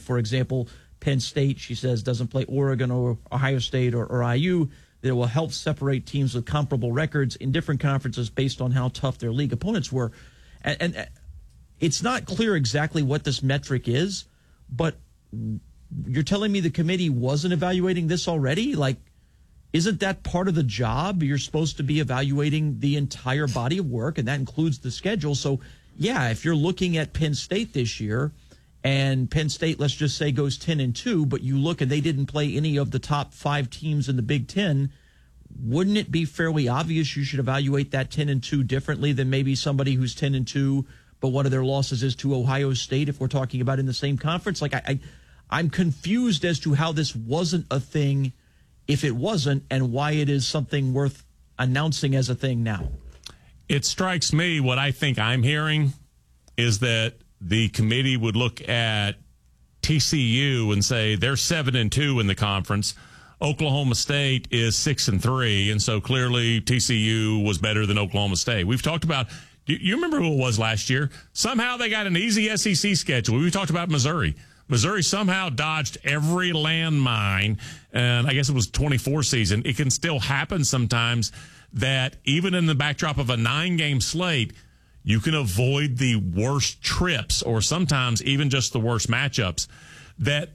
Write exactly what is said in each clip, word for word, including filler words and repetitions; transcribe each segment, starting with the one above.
For example, Penn State, she says, doesn't play Oregon or Ohio State or, or I U. That will help separate teams with comparable records in different conferences based on how tough their league opponents were. And, and it's not clear exactly what this metric is, but you're telling me the committee wasn't evaluating this already? Like, isn't that part of the job? You're supposed to be evaluating the entire body of work, and that includes the schedule. So, yeah, if you're looking at Penn State this year, and Penn State, let's just say, goes ten and two, but you look and they didn't play any of the top five teams in the Big Ten, wouldn't it be fairly obvious you should evaluate that ten and two differently than maybe somebody who's ten and two, but one of their losses is to Ohio State if we're talking about in the same conference? Like, I, I I'm confused as to how this wasn't a thing if it wasn't, and why it is something worth announcing as a thing now. It strikes me, what I think I'm hearing is that the committee would look at T C U and say they're seven and two in the conference. Oklahoma State is six and three, and so clearly T C U was better than Oklahoma State. We've talked about. Do you remember who it was last year? Somehow they got an easy S E C schedule. We talked about Missouri. Missouri somehow dodged every landmine, and I guess it was twenty-four season. It can still happen sometimes that even in the backdrop of a nine-game slate, you can avoid the worst trips or sometimes even just the worst matchups. That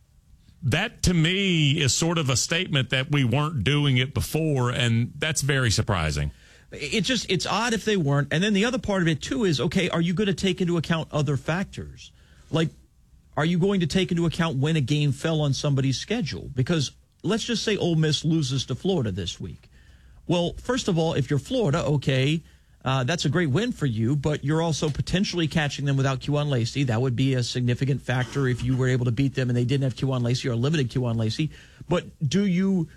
that to me is sort of a statement that we weren't doing it before, and that's very surprising. It just it's odd if they weren't. And then the other part of it too is, okay, are you going to take into account other factors? Like, are you going to take into account when a game fell on somebody's schedule? Because let's just say Ole Miss loses to Florida this week. Well, first of all, if you're Florida, okay, Uh, that's a great win for you, but you're also potentially catching them without Kewan Lacey. That would be a significant factor if you were able to beat them and they didn't have Kewan Lacey or a limited Kewan Lacey. But do you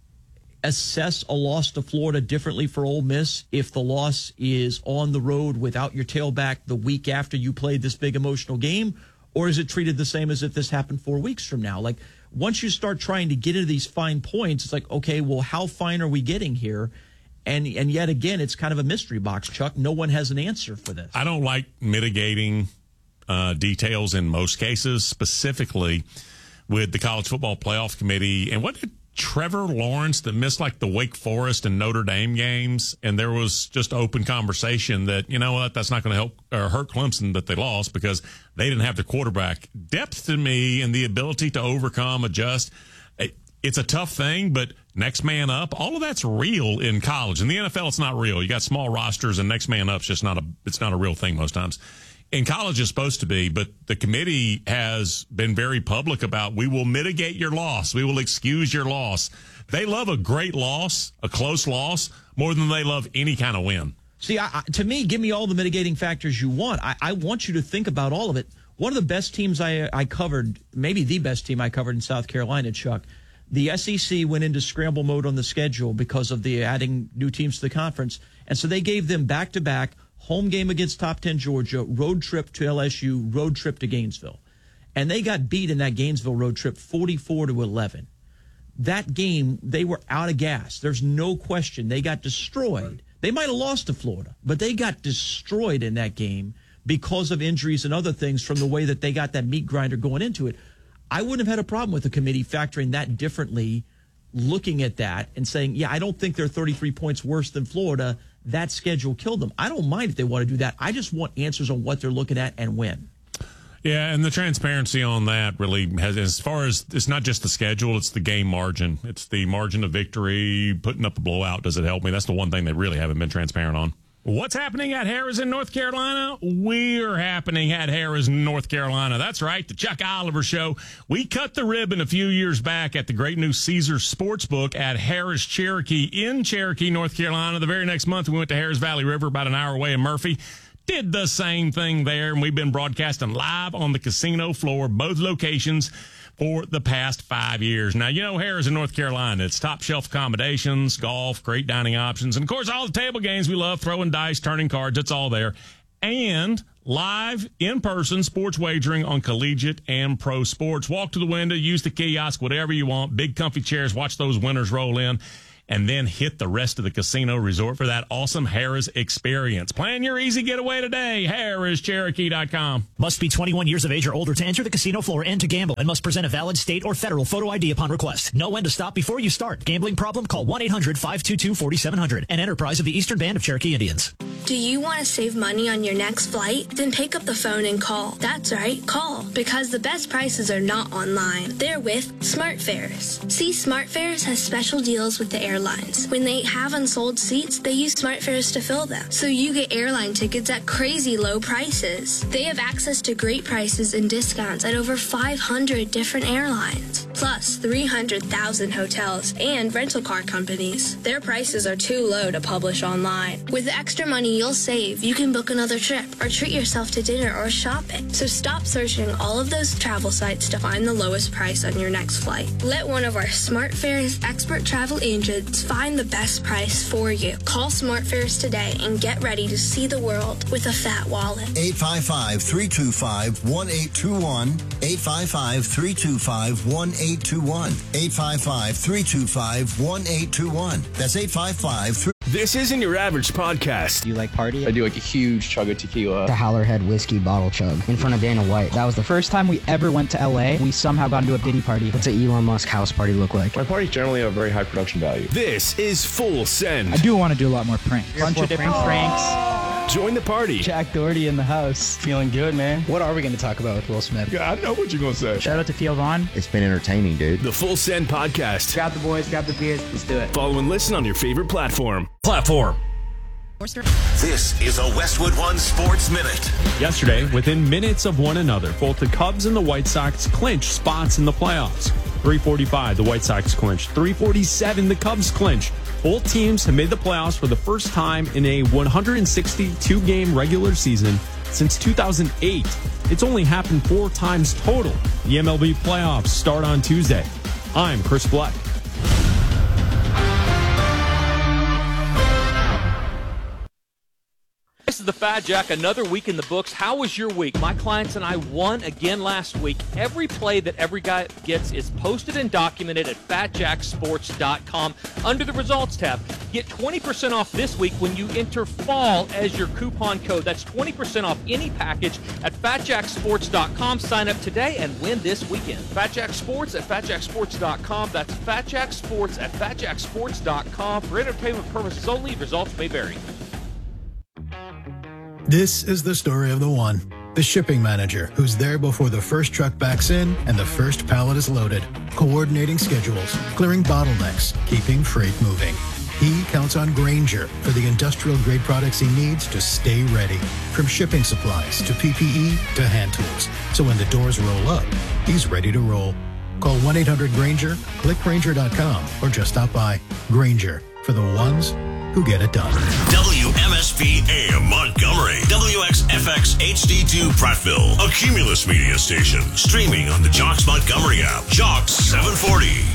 assess a loss to Florida differently for Ole Miss if the loss is on the road without your tailback the week after you played this big emotional game? Or is it treated the same as if this happened four weeks from now? Like, once you start trying to get into these fine points, it's like, okay, well, how fine are we getting here? And and yet again, it's kind of a mystery box, Chuck. No one has an answer for this. I don't like mitigating uh, details in most cases, specifically with the College Football Playoff Committee. And what did Trevor Lawrence that missed like the Wake Forest and Notre Dame games? And there was just open conversation that, you know what, that's not going to help or hurt Clemson that they lost because they didn't have the quarterback. Depth to me and the ability to overcome, adjust. It's a tough thing, but next man up, all of that's real in college. In the N F L, it's not real. You got small rosters, and next man up's just not a. It's not a real thing most times. In college, it's supposed to be, but the committee has been very public about we will mitigate your loss, we will excuse your loss. They love a great loss, a close loss, more than they love any kind of win. See, I, I, to me, give me all the mitigating factors you want. I, I want you to think about all of it. One of the best teams I, I covered, maybe the best team I covered in South Carolina, Chuck. The S E C went into scramble mode on the schedule because of the adding new teams to the conference. And so they gave them back-to-back home game against top ten Georgia, road trip to L S U, road trip to Gainesville. And they got beat in that Gainesville road trip forty-four to eleven. That game, they were out of gas. There's no question. They got destroyed. They might have lost to Florida, but they got destroyed in that game because of injuries and other things from the way that they got that meat grinder going into it. I wouldn't have had a problem with the committee factoring that differently, looking at that and saying, yeah, I don't think they're thirty-three points worse than Florida. That schedule killed them. I don't mind if they want to do that. I just want answers on what they're looking at and when. Yeah, and the transparency on that really has, as far as, it's not just the schedule, it's the game margin. It's the margin of victory, putting up a blowout. Does it help me? That's the one thing they really haven't been transparent on. What's happening at Harrah's in North Carolina? We're happening at Harrah's in North Carolina. That's right, the Chuck Oliver Show. We cut the ribbon a few years back at the great new Caesars Sportsbook at Harrah's Cherokee in Cherokee, North Carolina. The very next month, we went to Harrah's Valley River, about an hour away in Murphy. Did the same thing there, and we've been broadcasting live on the casino floor, both locations, for the past five years. Now, you know Harrah's in North Carolina. It's top shelf accommodations, golf, great dining options, and, of course, all the table games we love, throwing dice, turning cards. It's all there. And live, in-person sports wagering on collegiate and pro sports. Walk to the window, use the kiosk, whatever you want. Big, comfy chairs. Watch those winners roll in. and then hit the rest of the casino resort for that awesome Harrah's experience. Plan your easy getaway today. Harrah's Cherokee dot com. Must be twenty-one years of age or older to enter the casino floor and to gamble, and must present a valid state or federal photo I D upon request. Know when to stop before you start. Gambling problem? Call one eight hundred five two two four seven zero zero. An enterprise of the Eastern Band of Cherokee Indians. Do you want to save money on your next flight? Then pick up the phone and call. That's right, call. Because the best prices are not online. They're with SmartFares. See, SmartFares has special deals with the airlines. When they have unsold seats, they use SmartFares to fill them. So you get airline tickets at crazy low prices. They have access to great prices and discounts at over five hundred different airlines. Plus three hundred thousand hotels and rental car companies. Their prices are too low to publish online. With the extra money you'll save, you can book another trip or treat yourself to dinner or shopping. So stop searching all of those travel sites to find the lowest price on your next flight. Let one of our SmartFares expert travel agents find the best price for you. Call SmartFares today and get ready to see the world with a fat wallet. eight five five, three two five, one eight two one. eight five five, three two five, one eight two one. eight five five, three two five, one eight two one. That's eight five five, three This isn't your average podcast. Do you like party? I do like a huge chug of tequila. The Howlerhead whiskey bottle chug in front of Dana White. That was the first time we ever went to L A. We somehow got into a Diddy party. What's an Elon Musk house party look like? My parties generally have very high production value. This is Full Send. I do want to do a lot more pranks. A bunch of different pranks. Join the party. Jack Doherty in the house. Feeling good, man. What are we going to talk about with Will Smith? Yeah, I know what you're going to say. Shout out to Theo Vaughn. It's been entertaining, dude. The Full Send podcast. Grab the boys, grab the beers. Let's do it. Follow and listen on your favorite platform. Platform. This is a Westwood One Sports Minute. Yesterday, within minutes of one another, both the Cubs and the White Sox clinched spots in the playoffs. three forty-five, the White Sox clinched. three forty-seven, the Cubs clinched. Both teams have made the playoffs for the first time in a one hundred sixty-two game regular season since two thousand eight. It's only happened four times total. The M L B playoffs start on Tuesday. I'm Chris Black. This is the Fat Jack, another week in the books. How was your week? My clients and I won again last week. Every play that every guy gets is posted and documented at fat jack sports dot com under the results tab. Get twenty percent off this week when you enter fall as your coupon code. That's twenty percent off any package at fat jack sports dot com. Sign up today and win this weekend. Fat Jack Sports at fat jack sports dot com. That's Fat Jack Sports at fat jack sports dot com. For entertainment purposes only, results may vary. This is the story of the one, the shipping manager who's there before the first truck backs in and the first pallet is loaded, coordinating schedules, clearing bottlenecks, keeping freight moving. He counts on Grainger for the industrial-grade products he needs to stay ready, from shipping supplies to P P E to hand tools. So when the doors roll up, he's ready to roll. Call one eight hundred Grainger, click Grainger dot com, or just stop by. Grainger, for the ones who get it done. W M S P A M Montgomery. W X F X H D two Prattville. A Cumulus media station. Streaming on the Jocks Montgomery app. Jocks seven forty.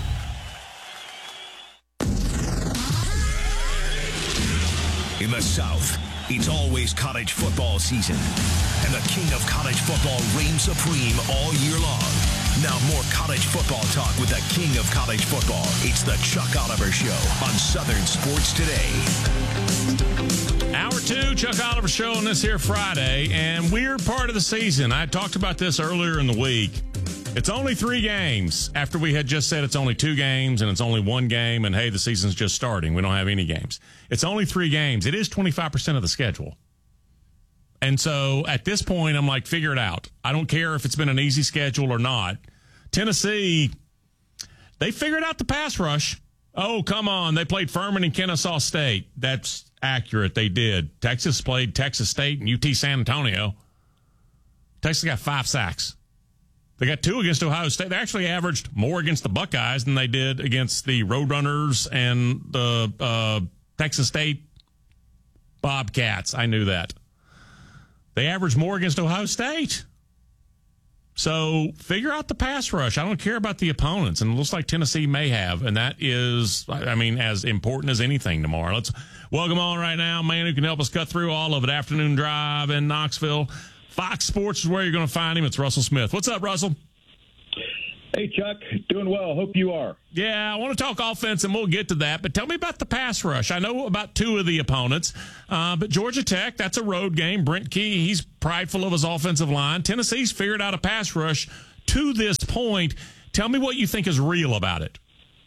In the South, it's always college football season. And the king of college football reigns supreme all year long. Now more college football talk with the king of college football. It's the Chuck Oliver Show on Southern Sports Today. Hour two, Chuck Oliver Show on this here Friday, and we're part of the season. I talked about this earlier in the week. It's only three games after we had just said it's only two games and it's only one game, and hey, the season's just starting. We don't have any games. It's only three games. It is twenty-five percent of the schedule. And so at this point, I'm like, figure it out. I don't care if it's been an easy schedule or not. Tennessee, they figured out the pass rush. Oh, come on. They played Furman and Kennesaw State. That's accurate. They did. Texas played Texas State and U T San Antonio. Texas got five sacks. They got two against Ohio State. They actually averaged more against the Buckeyes than they did against the Roadrunners and the uh, Texas State Bobcats. I knew that. They averaged more against Ohio State. So figure out the pass rush. I don't care about the opponents, and it looks like Tennessee may have, and that is, I mean, as important as anything tomorrow. Let's welcome on right now, man who can help us cut through all of it. Afternoon Drive in Knoxville. Fox Sports is where you're going to find him. It's Russell Smith. What's up, Russell? Hey, Chuck. Doing well. Hope you are. Yeah, I want to talk offense, and we'll get to that. But tell me about the pass rush. I know about two of the opponents, uh, but Georgia Tech, that's a road game. Brent Key, he's prideful of his offensive line. Tennessee's figured out a pass rush to this point. Tell me what you think is real about it.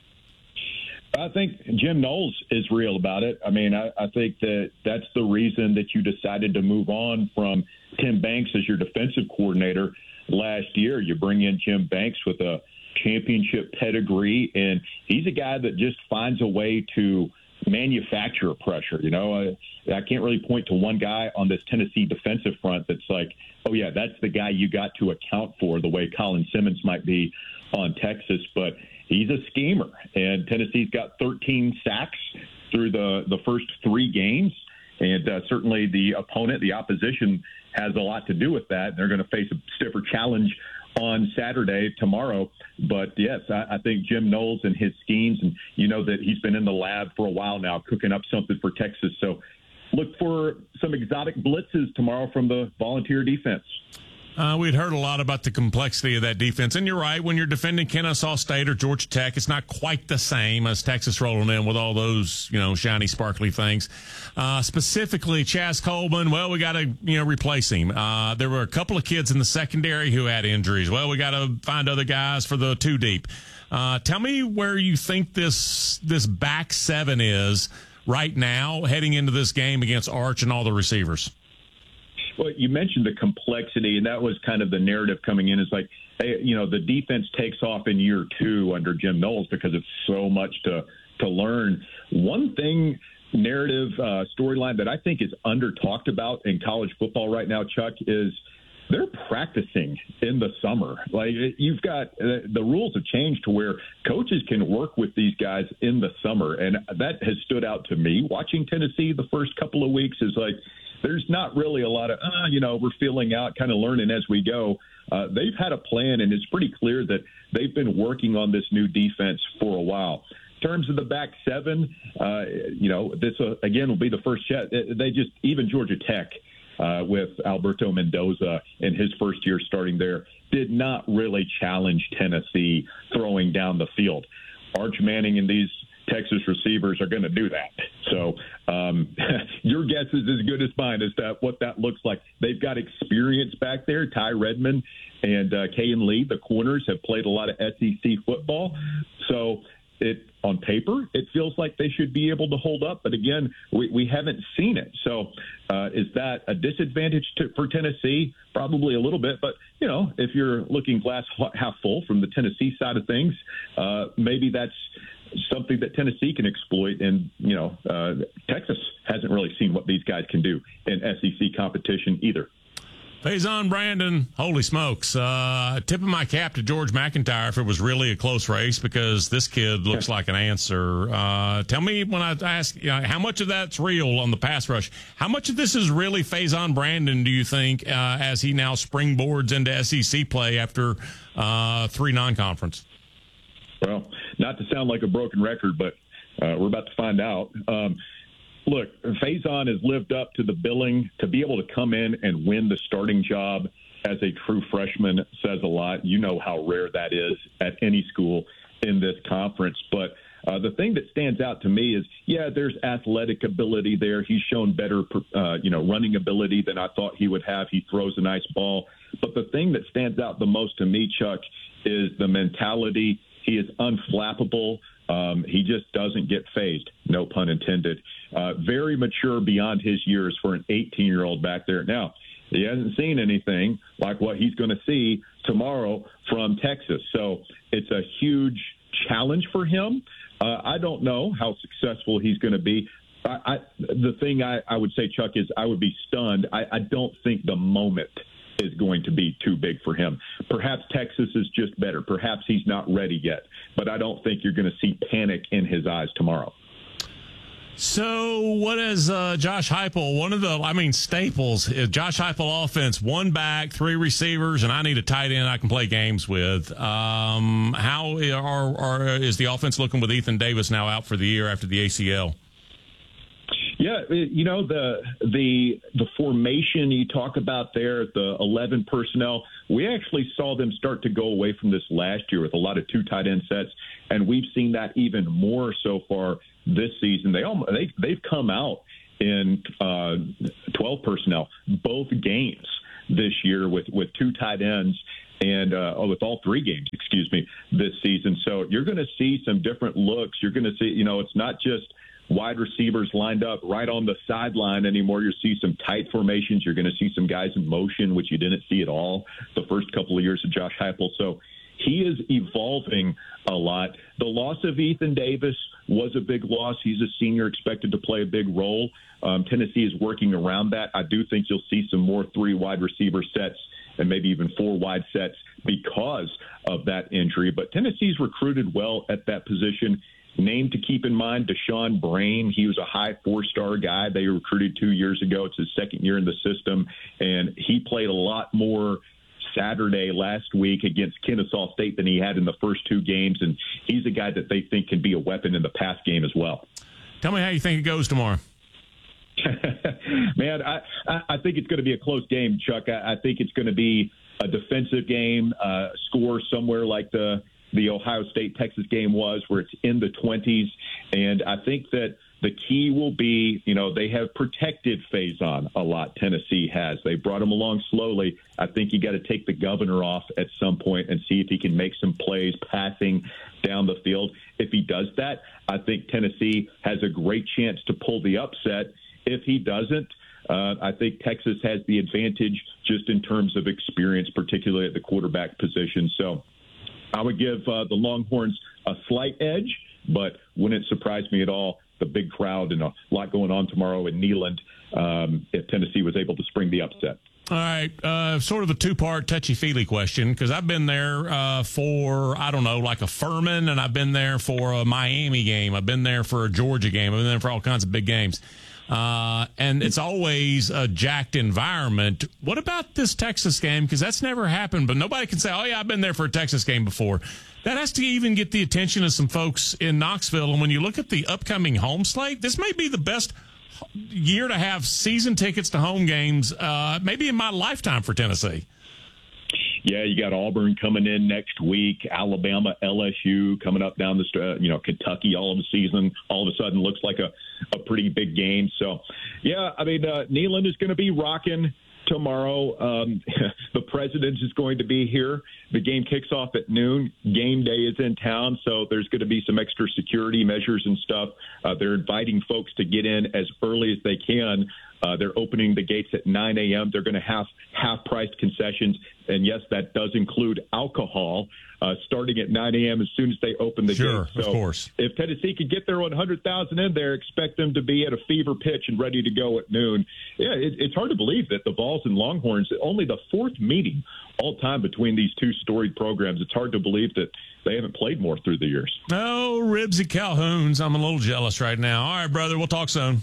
I think Jim Knowles is real about it. I mean, I, I think that that's the reason that you decided to move on from Tim Banks as your defensive coordinator last year. You bring in Jim Banks with a championship pedigree, and he's a guy that just finds a way to manufacture pressure. You know, I, I can't really point to one guy on this Tennessee defensive front that's like, oh, yeah, that's the guy you got to account for the way Colin Simmons might be on Texas. But he's a schemer, and Tennessee's got thirteen sacks through the, the first three games. And uh, certainly the opponent, the opposition, has a lot to do with that. They're going to face a stiffer challenge on Saturday, tomorrow. But, yes, I, I think Jim Knowles and his schemes, and you know that he's been in the lab for a while now cooking up something for Texas. So look for some exotic blitzes tomorrow from the Volunteer defense. Uh, we'd heard a lot about the complexity of that defense. And you're right, when you're defending Kennesaw State or Georgia Tech, it's not quite the same as Texas rolling in with all those, you know, shiny, sparkly things. Uh, specifically, Chaz Coleman, well, we got to, you know, replace him. Uh, there were a couple of kids in the secondary who had injuries. Well, we got to find other guys for the two deep. Uh, tell me where you think this this back seven is right now heading into this game against Arch and all the receivers. Well, you mentioned the complexity, and that was kind of the narrative coming in. Is like, hey, you know, the defense takes off in year two under Jim Knowles because it's so much to to learn. One thing, narrative uh, storyline that I think is under talked about in college football right now, Chuck, is they're practicing in the summer. Like, you've got uh, the rules have changed to where coaches can work with these guys in the summer, and that has stood out to me watching Tennessee the first couple of weeks. Is like, there's not really a lot of, uh, you know, we're feeling out, kind of learning as we go. Uh, they've had a plan, and it's pretty clear that they've been working on this new defense for a while. In terms of the back seven, uh, you know, this, uh, again, will be the first chat. They just, even Georgia Tech uh, with Alberto Mendoza in his first year starting there, did not really challenge Tennessee throwing down the field. Arch Manning and these Texas receivers are going to do that. So um, your guess is as good as mine as to what that looks like. They've got experience back there. Ty Redmond and uh, Kayan Lee, the corners, have played a lot of S E C football. So it on paper, it feels like they should be able to hold up. But again, we, we haven't seen it. So uh, is that a disadvantage to, for Tennessee? Probably a little bit. But, you know, if you're looking glass half full from the Tennessee side of things, uh, maybe that's something that Tennessee can exploit. And, you know, uh, Texas hasn't really seen what these guys can do in S E C competition either. Faison Brandon, holy smokes. Uh, tipping my cap to George McIntyre if it was really a close race, because this kid looks like an answer. Uh, tell me, when I ask, you know, how much of that's real on the pass rush, how much of this is really Faison Brandon, do you think, uh, as he now springboards into S E C play after uh, three non-conference? Well, not to sound like a broken record, but uh, we're about to find out. Um, Look, Faison has lived up to the billing. To be able to come in and win the starting job as a true freshman says a lot. You know how rare that is at any school in this conference. But uh, the thing that stands out to me is, yeah, there's athletic ability there. He's shown better, uh, you know, running ability than I thought he would have. He throws a nice ball. But the thing that stands out the most to me, Chuck, is the mentality. He is unflappable. Um, he just doesn't get phased, no pun intended. Uh, very mature beyond his years for an eighteen-year-old back there. Now, he hasn't seen anything like what he's going to see tomorrow from Texas. So it's a huge challenge for him. Uh, I don't know how successful he's going to be. I, I, the thing I, I would say, Chuck, is I would be stunned. I, I don't think the moment is going to be too big for him. Perhaps Texas is just better. Perhaps he's not ready yet. But I don't think you're going to see panic in his eyes tomorrow. So what is uh, Josh Heupel, one of the, I mean, staples, is Josh Heupel offense, one back, three receivers, and I need a tight end I can play games with. Um, how are, are, is the offense looking with Ethan Davis now out for the year after the A C L? Yeah, you know, the the the formation you talk about there, the eleven personnel, we actually saw them start to go away from this last year with a lot of two tight end sets, and we've seen that even more so far this season. They almost, they they've come out in uh, twelve personnel both games this year with with two tight ends. And uh, oh, with all three games, excuse me, this season. So you're going to see some different looks. You're going to see, you know, it's not just wide receivers lined up right on the sideline anymore. You'll see some tight formations. You're going to see some guys in motion, which you didn't see at all the first couple of years of Josh Heupel. So he is evolving a lot. The loss of Ethan Davis was a big loss. He's a senior, expected to play a big role. Um, Tennessee is working around that. I do think you'll see some more three wide receiver sets and maybe even four wide sets because of that injury. But Tennessee's recruited well at that position. Name to keep in mind, Deshaun Brain. He was a high four-star guy they recruited two years ago. It's his second year in the system, and he played a lot more Saturday last week against Kennesaw State than he had in the first two games, and he's a guy that they think can be a weapon in the pass game as well. Tell me how you think it goes tomorrow. Man, I, I think it's going to be a close game, Chuck. I, I think it's going to be a defensive game, uh, score somewhere like the the Ohio State-Texas game was, where it's in the twenties. And I think that the key will be, you know, they have protected Faison a lot, Tennessee has. They brought him along slowly. I think you got to take the governor off at some point and see if he can make some plays passing down the field. If he does that, I think Tennessee has a great chance to pull the upset. If he doesn't, uh, I think Texas has the advantage just in terms of experience, particularly at the quarterback position. So I would give uh, the Longhorns a slight edge, but wouldn't surprise me at all. The big crowd and a lot going on tomorrow in Neyland um, if Tennessee was able to spring the upset. All right, uh, sort of a two-part touchy-feely question, because I've been there uh, for, I don't know, like a Furman, and I've been there for a Miami game. I've been there for a Georgia game. I've been there for all kinds of big games. Uh, and it's always a jacked environment. What about this Texas game? Because that's never happened, but nobody can say, oh, yeah, I've been there for a Texas game before. That has to even get the attention of some folks in Knoxville. And when you look at the upcoming home slate, this may be the best year to have season tickets to home games, uh, maybe in my lifetime for Tennessee. Yeah, you got Auburn coming in next week, Alabama, L S U coming up down the, uh, you know, Kentucky all of the season. All of a sudden looks like a, a pretty big game. So, yeah, I mean, uh, Neyland is going to be rocking tomorrow. Um, the president is going to be here. The game kicks off at noon. Game day is in town, so there's going to be some extra security measures and stuff. Uh, they're inviting folks to get in as early as they can. Uh, they're opening the gates at nine a.m. They're going to have half-priced concessions, and yes, that does include alcohol, uh, starting at nine a.m. as soon as they open the sure, gates. So of course. If Tennessee could get their one hundred thousand in there, expect them to be at a fever pitch and ready to go at noon. Yeah, it, it's hard to believe that the Vols and Longhorns, only the fourth meeting all time between these two storied programs. It's hard to believe that they haven't played more through the years. Oh, Ribsy Calhouns. I'm a little jealous right now. All right, brother, we'll talk soon.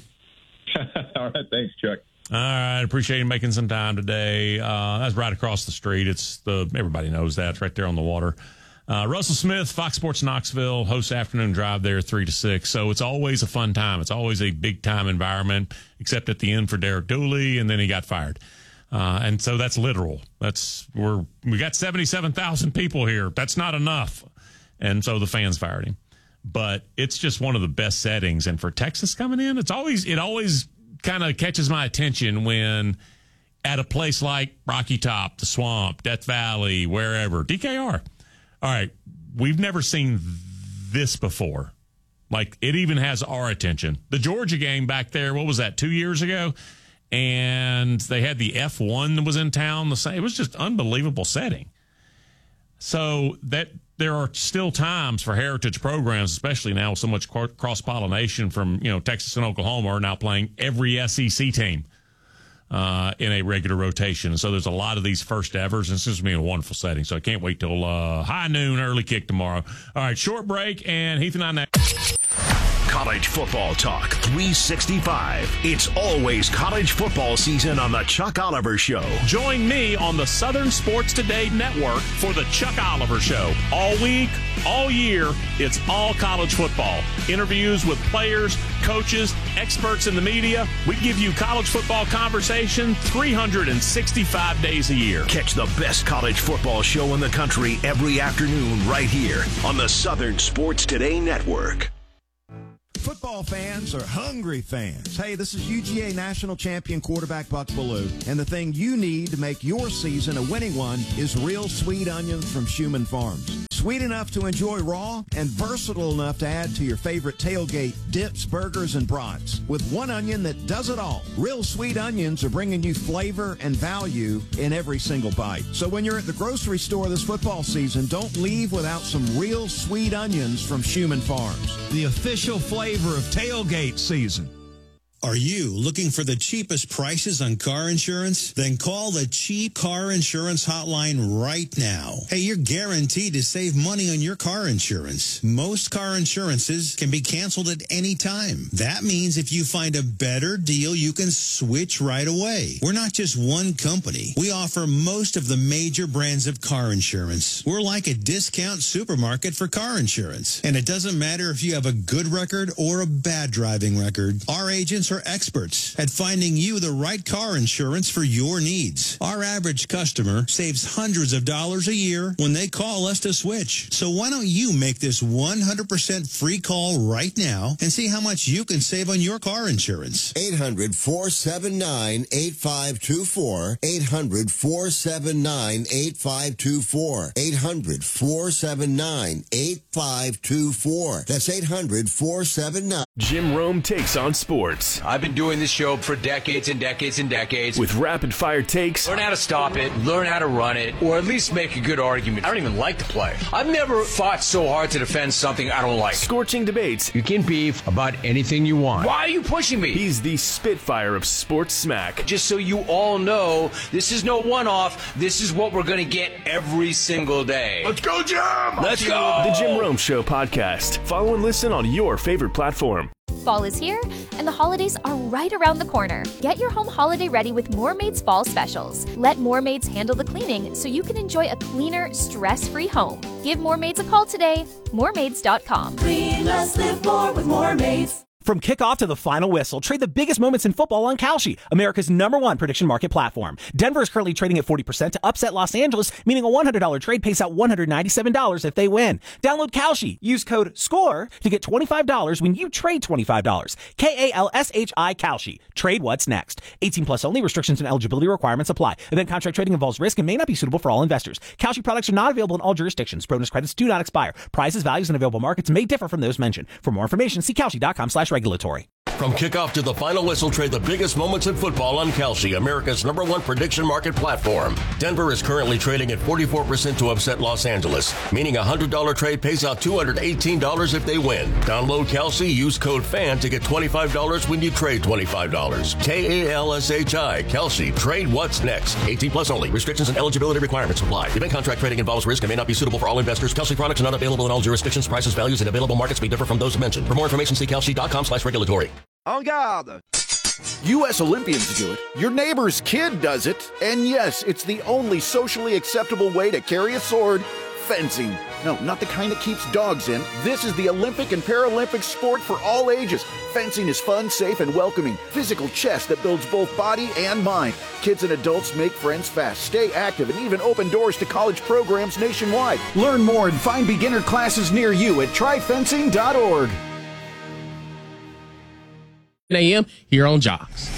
All right, thanks, Chuck. All right, appreciate you making some time today. Uh, that's right across the street. It's the everybody knows that. It's right there on the water. Uh, Russell Smith, Fox Sports Knoxville, hosts Afternoon Drive there three to six. So it's always a fun time. It's always a big time environment, except at the end for Derek Dooley, and then he got fired. Uh, and so that's literal. That's we're we got seventy-seven thousand people here. That's not enough, and so the fans fired him. But it's just one of the best settings. And for Texas coming in, it's always it always kind of catches my attention when at a place like Rocky Top, the Swamp, Death Valley, wherever, D K R. All right, we've never seen this before. Like, it even has our attention. The Georgia game back there, what was that, two years ago? And they had the F one that was in town. The same. It was just unbelievable setting. So that there are still times for heritage programs, especially now with so much cross-pollination from, you know, Texas and Oklahoma are now playing every S E C team uh, in a regular rotation. So there's a lot of these first evers, and it's just going to be a wonderful setting. So I can't wait till uh, high noon, early kick tomorrow. All right, short break, and Heath and I next. college football talk three sixty-five. It's always college football season on the Chuck Oliver Show. Join me on the Southern Sports Today Network for the Chuck Oliver Show. All week, all year, it's all college football. Interviews with players, coaches, experts in the media. We give you college football conversation three hundred sixty-five days a year. Catch the best college football show in the country every afternoon right here on the Southern Sports Today Network. Football fans are hungry fans. Hey, this is U G A national champion quarterback Buck Bellew, and the thing you need to make your season a winning one is real sweet onions from Schumann Farms. Sweet enough to enjoy raw and versatile enough to add to your favorite tailgate dips, burgers, and brats. With one onion that does it all. Real sweet onions are bringing you flavor and value in every single bite. So when you're at the grocery store this football season, don't leave without some real sweet onions from Schumann Farms. The official flavor of tailgate season. Are you looking for the cheapest prices on car insurance? Then call the Cheap Car Insurance Hotline right now. Hey, you're guaranteed to save money on your car insurance. Most car insurances can be canceled at any time. That means if you find a better deal, you can switch right away. We're not just one company. We offer most of the major brands of car insurance. We're like a discount supermarket for car insurance. And it doesn't matter if you have a good record or a bad driving record. Our agents are experts at finding you the right car insurance for your needs. Our average customer saves hundreds of dollars a year when they call us to switch. So why don't you make this one hundred percent free call right now and see how much you can save on your car insurance? eight hundred, four seven nine, eight five two four. eight hundred, four seven nine, eight five two four. eight hundred, four seven nine, eight five two four. That's eight hundred, four seven nine. Jim Rome takes on sports. I've been doing this show for decades and decades and decades. With rapid-fire takes. Learn how to stop it, learn how to run it, or at least make a good argument. I don't even like the play. I've never fought so hard to defend something I don't like. Scorching debates. You can beef about anything you want. Why are you pushing me? He's the Spitfire of sports smack. Just so you all know, this is no one-off. This is what we're going to get every single day. Let's go, Jim! Let's go! The Jim Rome Show podcast. Follow and listen on your favorite platform. Fall is here, and the holidays are right around the corner. Get your home holiday ready with Moormaid's Fall Specials. Let Moormaids handle the cleaning so you can enjoy a cleaner, stress-free home. Give Moormaids a call today. Moormaids dot com. Clean less, live more with Moormaids. From kickoff to the final whistle, trade the biggest moments in football on Kalshi, America's number one prediction market platform. Denver is currently trading at forty percent to upset Los Angeles, meaning a one hundred dollars trade pays out one hundred ninety-seven dollars if they win. Download Kalshi. Use code SCORE to get twenty-five dollars when you trade twenty-five dollars. K A L S H I Kalshi. Trade what's next. eighteen plus only. Restrictions and eligibility requirements apply. Event contract trading involves risk and may not be suitable for all investors. Kalshi products are not available in all jurisdictions. Bonus credits do not expire. Prices, values, and available markets may differ from those mentioned. For more information, see Kalshi dot com slash regulatory. From kickoff to the final whistle, trade the biggest moments in football on Kalshi, America's number one prediction market platform. Denver is currently trading at forty-four percent to upset Los Angeles, meaning a one hundred dollars trade pays out two hundred eighteen dollars if they win. Download Kalshi, use code FAN to get twenty-five dollars when you trade twenty-five dollars. K A L S H I, Kalshi. Trade what's next. eighteen plus only. Restrictions and eligibility requirements apply. Event contract trading involves risk and may not be suitable for all investors. Kalshi products are not available in all jurisdictions. Prices, values, and available markets may differ from those mentioned. For more information, see Kalshi dot com slash regulatory. En garde! U S Olympians do it. Your neighbor's kid does it. And yes, it's the only socially acceptable way to carry a sword. Fencing. No, not the kind that keeps dogs in. This is the Olympic and Paralympic sport for all ages. Fencing is fun, safe, and welcoming. Physical chess that builds both body and mind. Kids and adults make friends fast, stay active, and even open doors to college programs nationwide. Learn more and find beginner classes near you at try fencing dot org. A M here on Jocks.